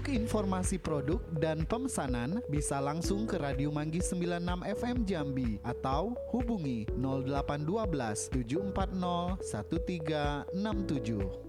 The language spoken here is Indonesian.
Untuk informasi produk dan pemesanan bisa langsung ke Radio Manggis 96 FM Jambi atau hubungi 0812 740 1367.